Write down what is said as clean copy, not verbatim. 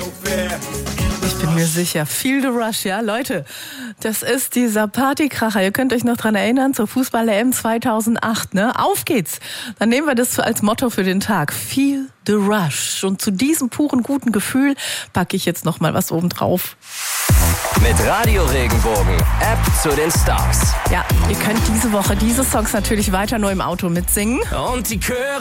Ich bin mir sicher, Feel the Rush, ja, Leute, das ist dieser Partykracher. Ihr könnt euch noch dran erinnern, zur Fußball-EM 2008, ne? Auf geht's! Dann nehmen wir das als Motto für den Tag. Feel the Rush. Und zu diesem puren, guten Gefühl packe ich jetzt noch mal was oben drauf. Mit Radio Regenbogen, App zu den Stars. Ja, ihr könnt diese Woche diese Songs natürlich weiter nur im Auto mitsingen. Und die Chöre